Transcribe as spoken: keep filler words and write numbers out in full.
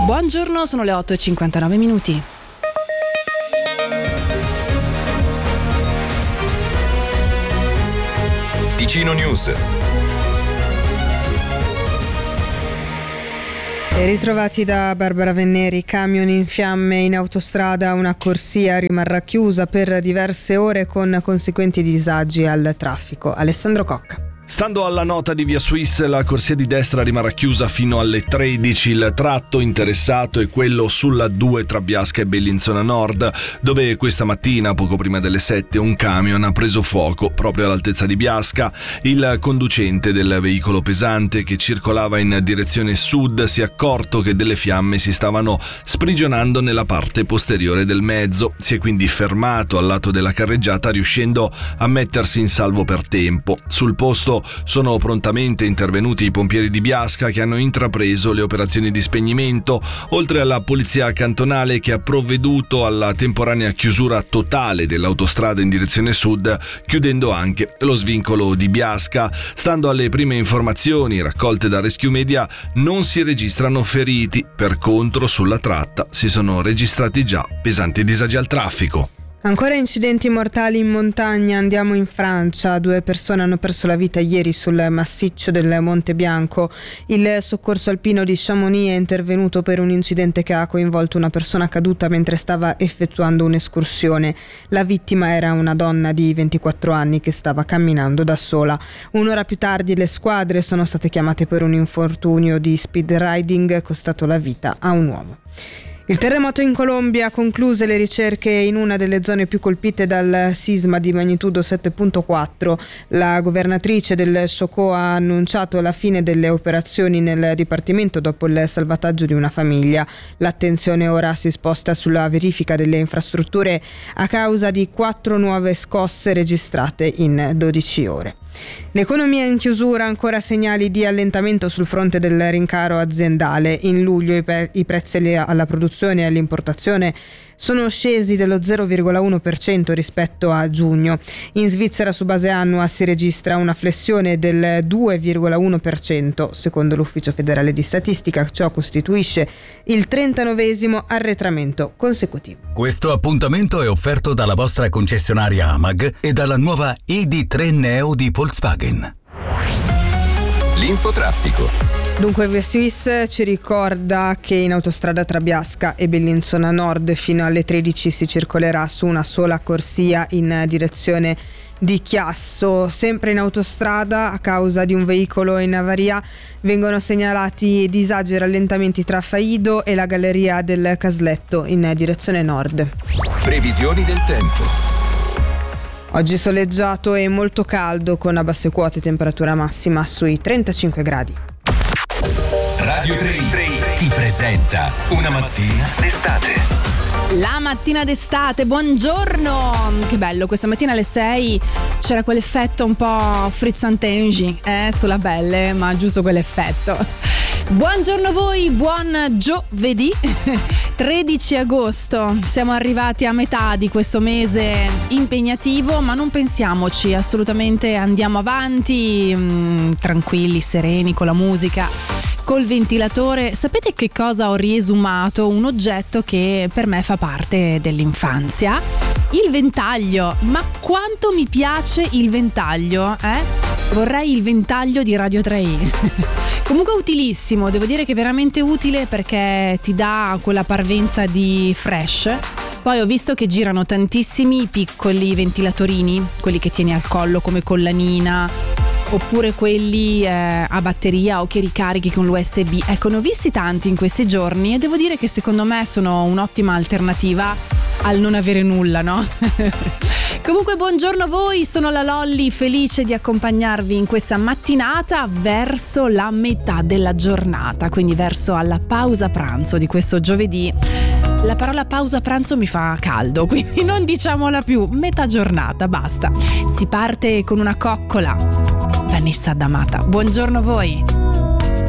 Buongiorno, sono le otto e cinquantanove minuti. Ticino News. E ritrovati da Barbara Venneri, camion in fiamme in autostrada, una corsia rimarrà chiusa per diverse ore con conseguenti disagi al traffico. Alessandro Cocca. Stando alla nota di Via Suisse, la corsia di destra rimarrà chiusa fino alle tredici. Il tratto interessato è quello sulla due tra Biasca e Bellinzona Nord, dove questa mattina, poco prima delle sette, un camion ha preso fuoco proprio all'altezza di Biasca. Il conducente del veicolo pesante che circolava in direzione sud si è accorto che delle fiamme si stavano sprigionando nella parte posteriore del mezzo. Si è quindi fermato al lato della carreggiata, riuscendo a mettersi in salvo per tempo. Sul posto sono prontamente intervenuti i pompieri di Biasca, che hanno intrapreso le operazioni di spegnimento, oltre alla polizia cantonale che ha provveduto alla temporanea chiusura totale dell'autostrada in direzione sud, chiudendo anche lo svincolo di Biasca. Stando alle prime informazioni raccolte da Rescue Media, non si registrano feriti. Per contro, sulla tratta si sono registrati già pesanti disagi al traffico. Ancora incidenti mortali in montagna, andiamo in Francia. Due persone hanno perso la vita ieri sul massiccio del Monte Bianco. Il soccorso alpino di Chamonix è intervenuto per un incidente che ha coinvolto una persona caduta mentre stava effettuando un'escursione. La vittima era una donna di ventiquattro anni che stava camminando da sola. Un'ora più tardi le squadre sono state chiamate per un infortunio di speed riding costato la vita a un uomo. Il terremoto in Colombia concluse le ricerche in una delle zone più colpite dal sisma di magnitudo sette virgola quattro. La governatrice del Chocó ha annunciato la fine delle operazioni nel dipartimento dopo il salvataggio di una famiglia. L'attenzione ora si sposta sulla verifica delle infrastrutture a causa di quattro nuove scosse registrate in dodici ore. L'economia in chiusura, ancora segnali di allentamento sul fronte del rincaro aziendale. In luglio i, pe- i prezzi alla produzione e all'importazione sono scesi dello zero virgola uno per cento rispetto a giugno. In Svizzera su base annua si registra una flessione del due virgola uno per cento. Secondo l'Ufficio federale di statistica, ciò costituisce il trentanovesimo arretramento consecutivo. Questo appuntamento è offerto dalla vostra concessionaria Amag e dalla nuova I D tre Neo di Volkswagen. L'infotraffico. Dunque Via Suisse ci ricorda che in autostrada tra Biasca e Bellinzona Nord fino alle tredici si circolerà su una sola corsia in direzione di Chiasso. Sempre in autostrada, a causa di un veicolo in avaria, vengono segnalati disagi e rallentamenti tra Faido e la galleria del Casletto in direzione nord. Previsioni del tempo. Oggi soleggiato e molto caldo con a basse quote temperatura massima sui trentacinque gradi. Radio tre ti presenta Una mattina d'estate. La mattina d'estate, buongiorno! Che bello, questa mattina alle sei c'era quell'effetto un po' frizzantengi, eh, sulla pelle, ma giusto quell'effetto. Buongiorno a voi, buon giovedì tredici agosto. Siamo arrivati a metà di questo mese impegnativo, ma non pensiamoci, assolutamente andiamo avanti, mh, tranquilli, sereni, con la musica, col ventilatore. Sapete che cosa ho riesumato? Un oggetto che per me fa parte dell'infanzia. Il ventaglio. Ma quanto mi piace il ventaglio, eh? Vorrei il ventaglio di Radio tre. Comunque utilissimo, devo dire che è veramente utile perché ti dà quella parvenza di fresh. Poi ho visto che girano tantissimi piccoli ventilatorini, quelli che tieni al collo come collanina, oppure quelli eh, a batteria o che ricarichi con l'U S B. Ecco, ne ho visti tanti in questi giorni e devo dire che secondo me sono un'ottima alternativa al non avere nulla, no? Comunque buongiorno a voi, sono la Lolli, felice di accompagnarvi in questa mattinata verso la metà della giornata, quindi verso alla pausa pranzo di questo giovedì. La parola pausa pranzo mi fa caldo, quindi non diciamola più, metà giornata, basta. Si parte con una coccola. Vanessa D'Amata, buongiorno a voi.